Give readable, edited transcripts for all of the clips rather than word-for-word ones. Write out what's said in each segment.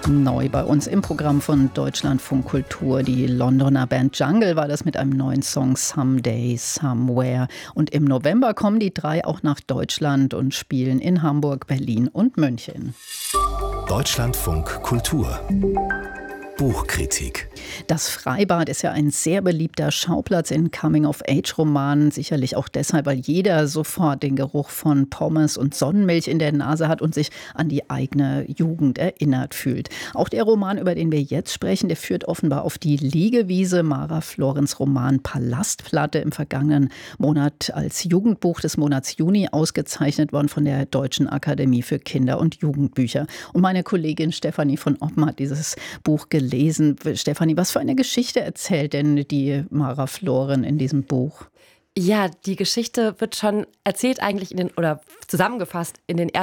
Neu bei uns im Programm von Deutschlandfunk Kultur. Die Londoner Band Jungle war das mit einem neuen Song Someday, Somewhere. Und im November kommen die drei auch nach Deutschland und spielen in Hamburg, Berlin und München. Deutschlandfunk Kultur. Buchkritik. Das Freibad ist ja ein sehr beliebter Schauplatz in Coming-of-Age-Romanen. Sicherlich auch deshalb, weil jeder sofort den Geruch von Pommes und Sonnenmilch in der Nase hat und sich an die eigene Jugend erinnert fühlt. Auch der Roman, über den wir jetzt sprechen, der führt offenbar auf die Liegewiese. Mara Florens Roman Palastplatte im vergangenen Monat als Jugendbuch des Monats Juni ausgezeichnet worden von der Deutschen Akademie für Kinder- und Jugendbücher. Und meine Kollegin Stefanie von Oppen hat dieses Buch gelesen. Stefanie, was für eine Geschichte erzählt denn die Mara Floren in diesem Buch? Ja, die Geschichte wird schon erzählt eigentlich oder zusammengefasst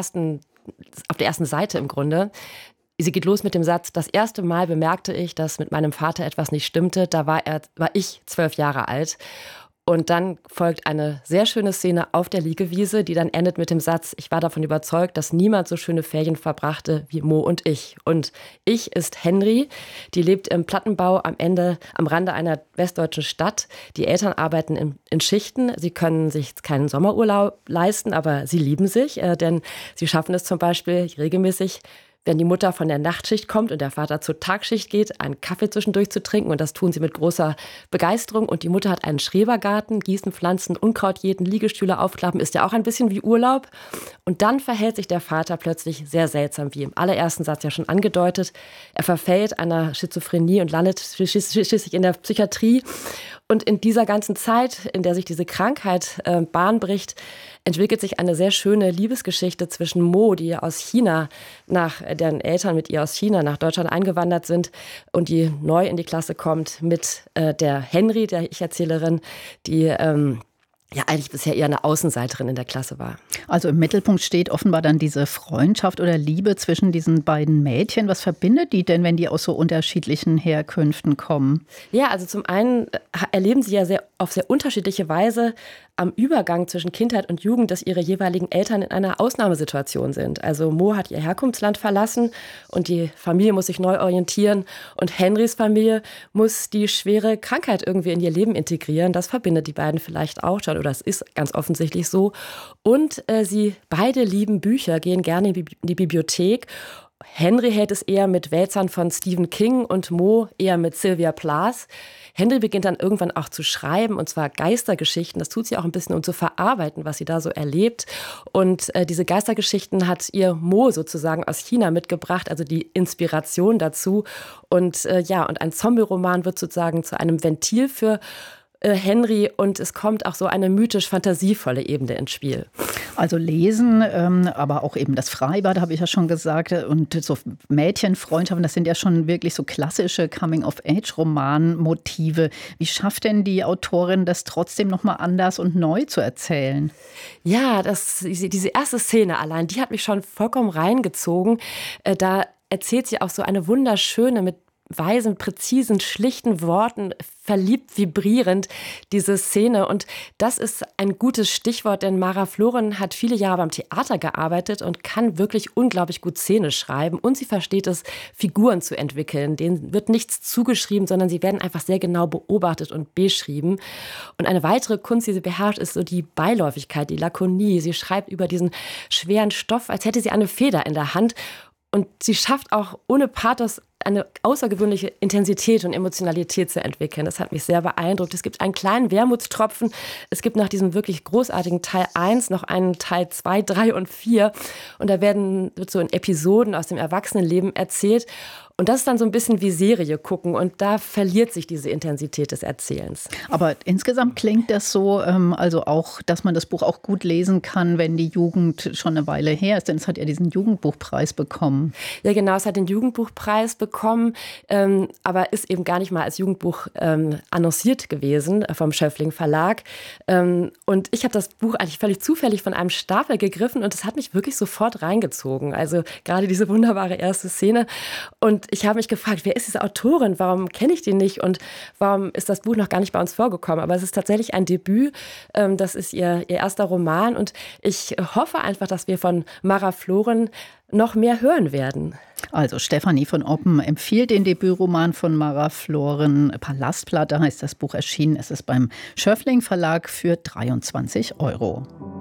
auf der ersten Seite im Grunde. Sie geht los mit dem Satz: Das erste Mal bemerkte ich, dass mit meinem Vater etwas nicht stimmte. Da war ich 12 Jahre alt. Und dann folgt eine sehr schöne Szene auf der Liegewiese, die dann endet mit dem Satz: Ich war davon überzeugt, dass niemand so schöne Ferien verbrachte wie Mo und ich. Und ich ist Henry, die lebt im Plattenbau am Rande einer westdeutschen Stadt. Die Eltern arbeiten in Schichten. Sie können sich keinen Sommerurlaub leisten, aber sie lieben sich, denn sie schaffen es zum Beispiel regelmäßig, wenn die Mutter von der Nachtschicht kommt und der Vater zur Tagschicht geht, einen Kaffee zwischendurch zu trinken. Und das tun sie mit großer Begeisterung. Und die Mutter hat einen Schrebergarten, gießen, pflanzen, Unkraut jäten, Liegestühle aufklappen. Ist ja auch ein bisschen wie Urlaub. Und dann verhält sich der Vater plötzlich sehr seltsam, wie im allerersten Satz ja schon angedeutet. Er verfällt einer Schizophrenie und landet schließlich in der Psychiatrie. Und in dieser ganzen Zeit, in der sich diese Krankheit Bahn bricht, entwickelt sich eine sehr schöne Liebesgeschichte zwischen Mo, die aus China, deren Eltern mit ihr aus China nach Deutschland eingewandert sind und die neu in die Klasse kommt, mit der Henry, der Ich-Erzählerin, die eigentlich bisher eher eine Außenseiterin in der Klasse war. Also im Mittelpunkt steht offenbar dann diese Freundschaft oder Liebe zwischen diesen beiden Mädchen. Was verbindet die denn, wenn die aus so unterschiedlichen Herkünften kommen? Ja, also zum einen erleben sie ja auf sehr unterschiedliche Weise am Übergang zwischen Kindheit und Jugend, dass ihre jeweiligen Eltern in einer Ausnahmesituation sind. Also Mo hat ihr Herkunftsland verlassen und die Familie muss sich neu orientieren. Und Henrys Familie muss die schwere Krankheit irgendwie in ihr Leben integrieren. Das verbindet die beiden vielleicht auch schon, oder es ist ganz offensichtlich so. Und sie beide lieben Bücher, gehen gerne in die Bibliothek. Henry hält es eher mit Wälzern von Stephen King und Mo eher mit Sylvia Plath. Henry beginnt dann irgendwann auch zu schreiben, und zwar Geistergeschichten. Das tut sie auch ein bisschen, um zu verarbeiten, was sie da so erlebt. Und diese Geistergeschichten hat ihr Mo sozusagen aus China mitgebracht, also die Inspiration dazu. Und und ein Zombie-Roman wird sozusagen zu einem Ventil für Henry, und es kommt auch so eine mythisch-fantasievolle Ebene ins Spiel. Also Lesen, aber auch eben das Freibad, habe ich ja schon gesagt, und so Mädchenfreundschaften, das sind ja schon wirklich so klassische Coming-of-Age-Roman-Motive. Wie schafft denn die Autorin das trotzdem nochmal anders und neu zu erzählen? Ja, diese erste Szene allein, die hat mich schon vollkommen reingezogen. Da erzählt sie auch so eine wunderschöne, mit weisen, präzisen, schlichten Worten, verliebt, vibrierend, diese Szene. Und das ist ein gutes Stichwort, denn Mara Floren hat viele Jahre beim Theater gearbeitet und kann wirklich unglaublich gut Szene schreiben. Und sie versteht es, Figuren zu entwickeln. Denen wird nichts zugeschrieben, sondern sie werden einfach sehr genau beobachtet und beschrieben. Und eine weitere Kunst, die sie beherrscht, ist so die Beiläufigkeit, die Lakonie. Sie schreibt über diesen schweren Stoff, als hätte sie eine Feder in der Hand. Und sie schafft auch ohne Pathos eine außergewöhnliche Intensität und Emotionalität zu entwickeln. Das hat mich sehr beeindruckt. Es gibt einen kleinen Wermutstropfen. Es gibt nach diesem wirklich großartigen Teil 1 noch einen Teil 2, 3 und 4. Und da wird so in Episoden aus dem Erwachsenenleben erzählt. Und das ist dann so ein bisschen wie Serie gucken. Und da verliert sich diese Intensität des Erzählens. Aber insgesamt klingt das so, also auch, dass man das Buch auch gut lesen kann, wenn die Jugend schon eine Weile her ist. Denn es hat ja diesen Jugendbuchpreis bekommen. Ja, genau, es hat den Jugendbuchpreis bekommen, aber ist eben gar nicht mal als Jugendbuch annonciert gewesen vom Schöffling Verlag. Und ich habe das Buch eigentlich völlig zufällig von einem Stapel gegriffen und es hat mich wirklich sofort reingezogen. Also gerade diese wunderbare erste Szene. Und ich habe mich gefragt, wer ist diese Autorin? Warum kenne ich die nicht? Und warum ist das Buch noch gar nicht bei uns vorgekommen? Aber es ist tatsächlich ein Debüt. Das ist ihr erster Roman. Und ich hoffe einfach, dass wir von Mara Floren noch mehr hören werden. Also Stefanie von Oppen empfiehlt den Debütroman von Mara Floren. Palastplatte heißt das Buch, erschienen ist es beim Schöffling Verlag für 23 €.